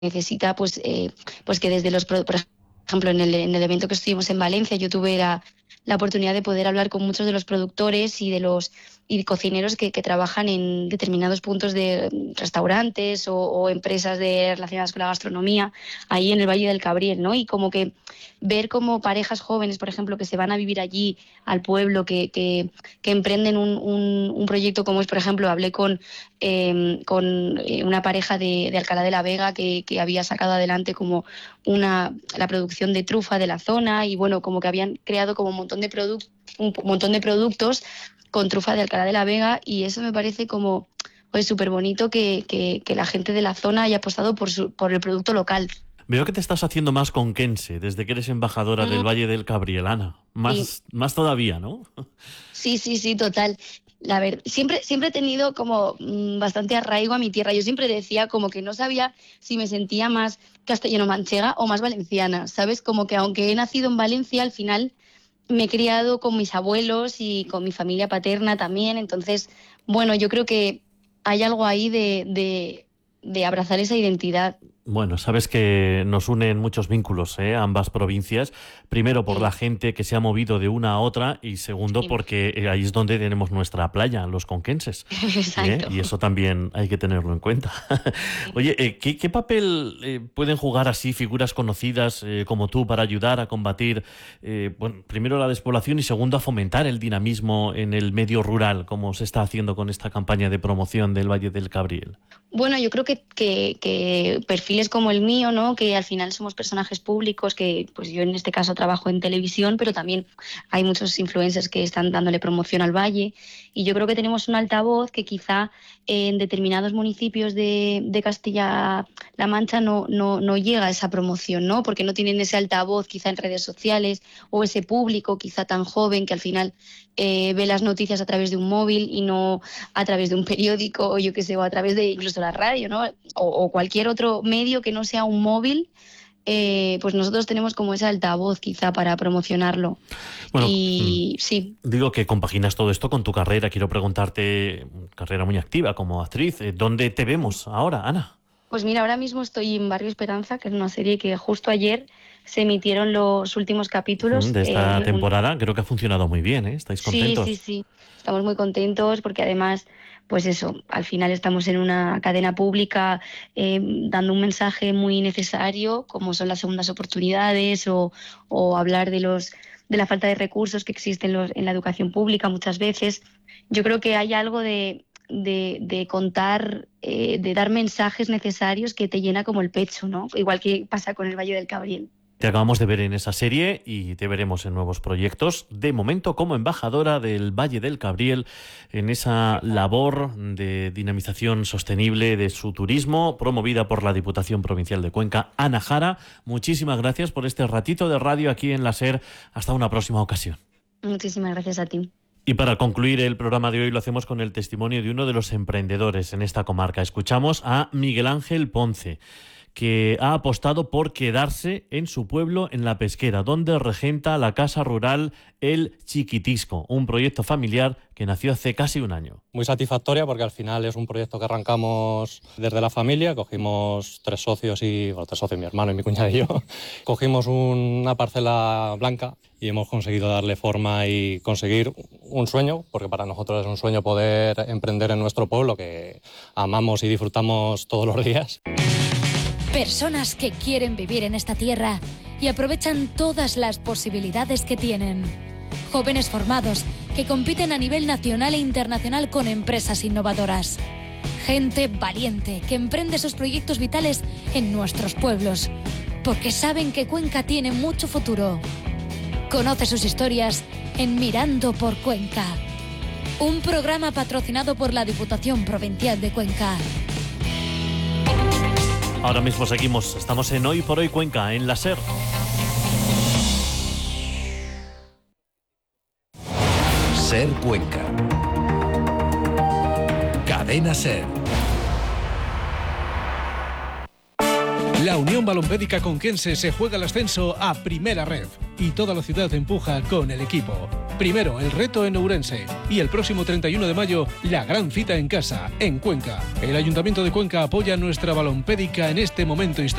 necesita pues que desde por ejemplo, en el evento que estuvimos en Valencia, yo tuve la oportunidad de poder hablar con muchos de los productores y cocineros que trabajan en determinados puntos de restaurantes o empresas relacionadas con la gastronomía, ahí en el Valle del Cabriel, ¿no? Y como que ver como parejas jóvenes, por ejemplo, que se van a vivir allí al pueblo, que emprenden un proyecto como es, por ejemplo, hablé con una pareja de Alcalá de la Vega que había sacado adelante como la producción de trufa de la zona y bueno, como que habían creado como un montón de productos con trufa de Alcalá de la Vega y eso me parece como pues súper bonito que la gente de la zona haya apostado por el producto local. Veo que te estás haciendo más conquense desde que eres embajadora del Valle del Cabriel, Ana. Más todavía, ¿no? Sí, total. Siempre he tenido como bastante arraigo a mi tierra. Yo siempre decía como que no sabía si me sentía más castellano-manchega o más valenciana, ¿sabes? Como que aunque he nacido en Valencia, al final me he criado con mis abuelos y con mi familia paterna también. Entonces, bueno, yo creo que hay algo ahí de abrazar esa identidad. Bueno, sabes que nos unen muchos vínculos, ambas provincias. Primero, por la gente que se ha movido de una a otra y segundo, porque ahí es donde tenemos nuestra playa, los conquenses. Exacto. Y eso también hay que tenerlo en cuenta. Oye, ¿qué papel pueden jugar así figuras conocidas como tú para ayudar a combatir, primero la despoblación y segundo a fomentar el dinamismo en el medio rural, como se está haciendo con esta campaña de promoción del Valle del Cabriel? Bueno, yo creo que perfiles como el mío, ¿no? Que al final somos personajes públicos, que pues yo en este caso trabajo en televisión, pero también hay muchos influencers que están dándole promoción al Valle y yo creo que tenemos un altavoz que quizá en determinados municipios de Castilla-La Mancha no llega a esa promoción, ¿no? Porque no tienen ese altavoz quizá en redes sociales o ese público quizá tan joven que al final ve las noticias a través de un móvil y no a través de un periódico o yo qué sé, o a través de incluso la radio, ¿no? O cualquier otro medio que no sea un móvil, pues nosotros tenemos como ese altavoz quizá para promocionarlo. Bueno, y sí. Digo que compaginas todo esto con tu carrera. Quiero preguntarte, carrera muy activa como actriz, ¿dónde te vemos ahora, Ana? Pues mira, ahora mismo estoy en Barrio Esperanza, que es una serie que justo ayer se emitieron los últimos capítulos. De esta temporada. Creo que ha funcionado muy bien, ¿eh? ¿Estáis contentos? Sí. Estamos muy contentos porque además, pues eso, al final estamos en una cadena pública dando un mensaje muy necesario, como son las segundas oportunidades o hablar de la falta de recursos que existen en la educación pública muchas veces. Yo creo que hay algo de contar, de dar mensajes necesarios que te llena como el pecho, ¿no? Igual que pasa con el Valle del Cabriel. Te acabamos de ver en esa serie y te veremos en nuevos proyectos. De momento, como embajadora del Valle del Cabriel, en esa labor de dinamización sostenible de su turismo, promovida por la Diputación Provincial de Cuenca, Ana Jara. Muchísimas gracias por este ratito de radio aquí en la SER. Hasta una próxima ocasión. Muchísimas gracias a ti. Y para concluir el programa de hoy lo hacemos con el testimonio de uno de los emprendedores en esta comarca. Escuchamos a Miguel Ángel Ponce, que ha apostado por quedarse en su pueblo, en La Pesquera, donde regenta la casa rural El Chiquitisco, un proyecto familiar que nació hace casi un año. Muy satisfactoria porque al final es un proyecto que arrancamos desde la familia, cogimos tres socios, mi hermano y mi cuñada y yo, cogimos una parcela blanca y hemos conseguido darle forma y conseguir un sueño, porque para nosotros es un sueño poder emprender en nuestro pueblo, que amamos y disfrutamos todos los días. Personas que quieren vivir en esta tierra y aprovechan todas las posibilidades que tienen. Jóvenes formados que compiten a nivel nacional e internacional con empresas innovadoras. Gente valiente que emprende sus proyectos vitales en nuestros pueblos, porque saben que Cuenca tiene mucho futuro. Conoce sus historias en Mirando por Cuenca. Un programa patrocinado por la Diputación Provincial de Cuenca. Ahora mismo estamos en Hoy por Hoy Cuenca, en la SER. SER Cuenca. Cadena SER. La Unión Balompédica Conquense se juega el ascenso a Primera Ref y toda la ciudad empuja con el equipo. Primero, el reto en Ourense. Y el próximo 31 de mayo, la gran cita en casa, en Cuenca. El Ayuntamiento de Cuenca apoya nuestra balompédica en este momento histórico.